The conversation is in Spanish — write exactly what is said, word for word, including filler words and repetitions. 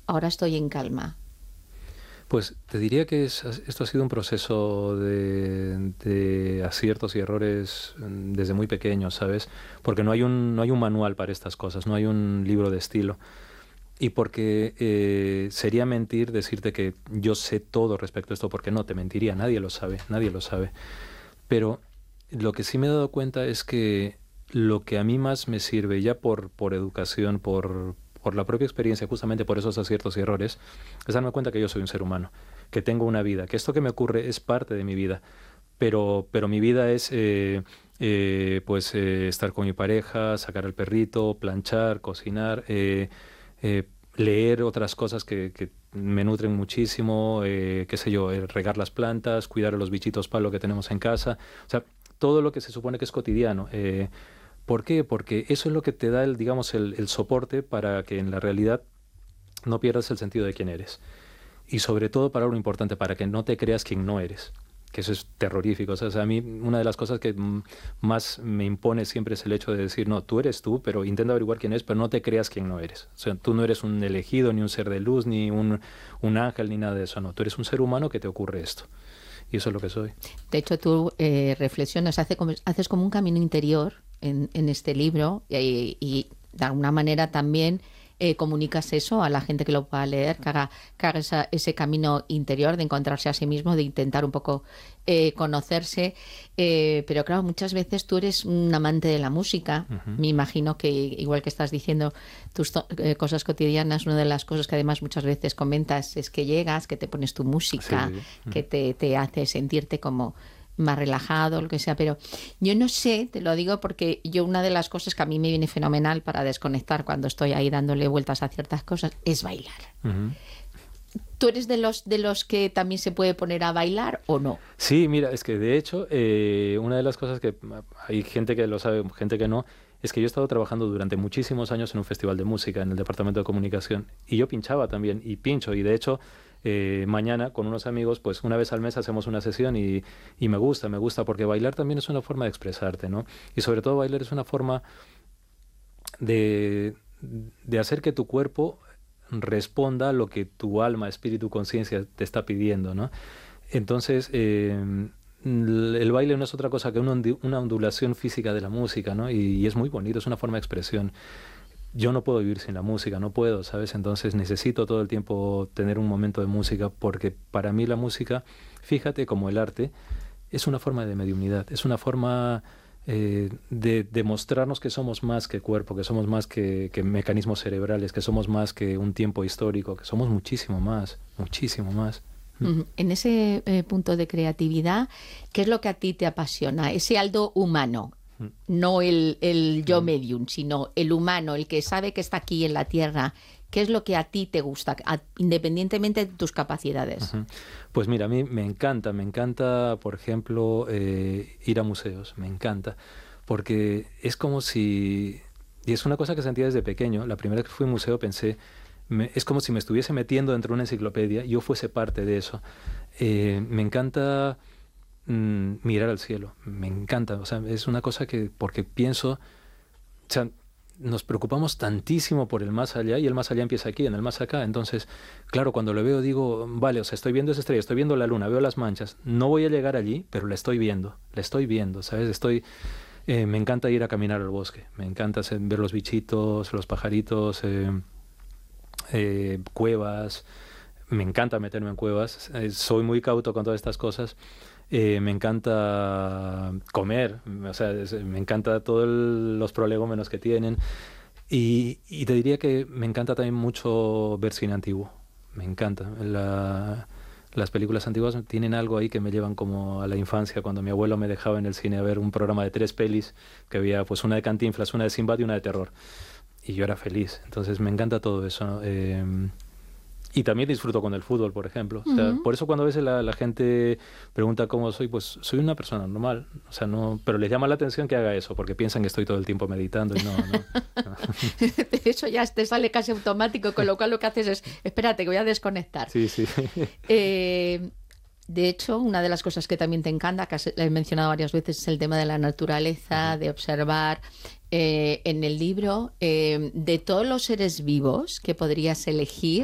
ahora estoy en calma? Pues te diría que es- esto ha sido un proceso de, de aciertos y errores mm, desde muy pequeño, ¿sabes? Porque no hay un, no hay un manual para estas cosas, no hay un libro de estilo. Y porque eh, sería mentir decirte que yo sé todo respecto a esto, porque no, te mentiría, nadie lo sabe, nadie lo sabe. Pero lo que sí me he dado cuenta es que lo que a mí más me sirve, ya por, por educación, por, por la propia experiencia, justamente por esos aciertos y errores, es darme cuenta que yo soy un ser humano, que tengo una vida, que esto que me ocurre es parte de mi vida, pero, pero mi vida es eh, eh, pues eh, estar con mi pareja, sacar al perrito, planchar, cocinar, eh, eh, leer otras cosas que, que me nutren muchísimo, eh, qué sé yo, eh, regar las plantas, cuidar a los bichitos palo que tenemos en casa, o sea, todo lo que se supone que es cotidiano. Eh, ¿por qué? Porque eso es lo que te da el, digamos, el, el soporte para que en la realidad no pierdas el sentido de quién eres. Y sobre todo para algo importante, para que no te creas quien no eres, que eso es terrorífico. O sea, o sea, a mí una de las cosas que mm, más me impone siempre es el hecho de decir, no, tú eres tú, pero intenta averiguar quién eres, pero no te creas quien no eres. O sea, tú no eres un elegido, ni un ser de luz, ni un, un ángel, ni nada de eso, no. Tú eres un ser humano que te ocurre esto. Y eso es lo que soy. De hecho, tú eh, reflexionas, hace como- haces como un camino interior en, en este libro y, y de alguna manera también eh, comunicas eso a la gente que lo pueda leer, que haga, que haga esa- ese camino interior de encontrarse a sí mismo, de intentar un poco eh, conocerse. Eh, pero claro, muchas veces tú eres un amante de la música. Ujú. Me imagino que, igual que estás diciendo tus to- eh, cosas cotidianas, una de las cosas que además muchas veces comentas es que llegas, que te pones tu música, Sí. que Ujú. te, te hace sentirte como más relajado, lo que sea, pero yo no sé, te lo digo porque yo una de las cosas que a mí me viene fenomenal para desconectar cuando estoy ahí dándole vueltas a ciertas cosas es bailar. Ujú. ¿Tú eres de los de los que también se puede poner a bailar o no? Sí, mira, es que de hecho, eh, una de las cosas que mm, hay gente que lo sabe, gente que no, es que yo he estado trabajando durante muchísimos años en un festival de música en el departamento de comunicación y yo pinchaba también y pincho y de hecho eh, mañana con unos amigos, pues una vez al mes hacemos una sesión y, y me gusta, me gusta porque bailar también es una forma de expresarte, ¿no? Y sobre todo bailar es una forma de, de hacer que tu cuerpo responda a lo que tu alma, espíritu, conciencia te está pidiendo, ¿no? Entonces, eh, el baile no es otra cosa que una, ondi- una ondulación física de la música, ¿no? Y, y es muy bonito, es una forma de expresión. Yo no puedo vivir sin la música, no puedo, ¿sabes? Entonces necesito todo el tiempo tener un momento de música porque para mí la música, fíjate, como el arte, es una forma de mediunidad, es una forma eh, de demostrarnos que somos más que cuerpo, que somos más que, que mecanismos cerebrales, que somos más que un tiempo histórico, que somos muchísimo más, muchísimo más. Mm. Ujú. En ese eh, punto de creatividad, ¿qué es lo que a ti te apasiona? Ese algo humano, Mm. no el, el yo Mm. medium, sino el humano, el que sabe que está aquí en la Tierra. ¿Qué es lo que a ti te gusta, a- independientemente de tus capacidades? Ujú. Pues mira, a mí me encanta, me encanta, por ejemplo, eh, ir a museos, me encanta, porque es como si, y es una cosa que sentía desde pequeño, la primera vez que fui a un museo pensé, me- es como si me estuviese metiendo dentro de una enciclopedia y yo fuese parte de eso. Eh, me encanta mm, mirar al cielo, me encanta, o sea, es una cosa que, porque pienso, o sea, nos preocupamos tantísimo por el más allá y el más allá empieza aquí, en el más acá. Entonces, claro, cuando lo veo digo, vale, o sea, estoy viendo esa estrella, estoy viendo la luna, veo las manchas. No voy a llegar allí, pero la estoy viendo, la estoy viendo, ¿sabes? Estoy, eh, me encanta ir a caminar al bosque, me encanta se- ver los bichitos, los pajaritos, eh, eh, cuevas. Me encanta meterme en cuevas, eh, soy muy cauto con todas estas cosas. Eh, me encanta comer, o sea, es- me encanta todos los prolegómenos que tienen. Y, y te diría que me encanta también mucho ver cine antiguo. Me encanta. La- las películas antiguas tienen algo ahí que me llevan como a la infancia, cuando mi abuelo me dejaba en el cine a ver un programa de tres pelis, que había pues una de Cantinflas, una de Sinbad y una de terror. Y yo era feliz. Entonces me encanta todo eso, ¿no? Eh, y también disfruto con el fútbol, por ejemplo. O sea, Ujú. por eso cuando a veces la, la gente pregunta cómo soy, pues soy una persona normal. O sea, no, pero les llama la atención que haga eso, porque piensan que estoy todo el tiempo meditando y no, no. no. Eso ya te sale casi automático, con lo cual lo que haces es, espérate, que voy a desconectar. Sí, sí. Eh, de hecho, una de las cosas que también te encanta, que has he mencionado varias veces, es el tema de la naturaleza, Ujú. de observar. Eh, en el libro, eh, de todos los seres vivos que podrías elegir,